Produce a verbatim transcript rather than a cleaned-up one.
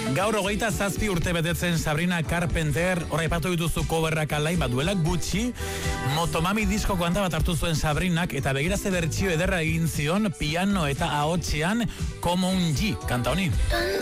Gaur hogeita zazpi urte betetzen Sabrina Carpenter, horraipatu dituzu coverrak alain bat duela gutxi, Motomami diskoko handa bat hartu zuen Sabrinak, eta begiraze bertsio ederra egin zion piano eta ahotsean Como un G, kanta honi.